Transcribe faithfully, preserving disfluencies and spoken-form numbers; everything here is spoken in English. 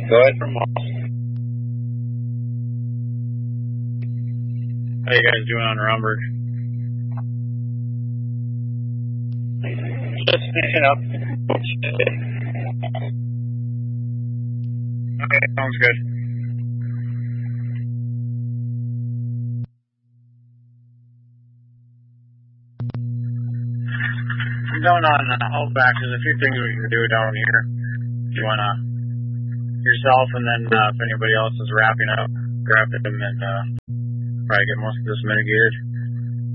Go ahead from Moss. How you guys doing on Rumberg? Just finishing up. Okay, sounds good. I'm going on uh, Outback. There's a few things we can do down here. If you want to yourself, and then uh, if anybody else is wrapping up, grab them and uh, probably get most of this mitigated.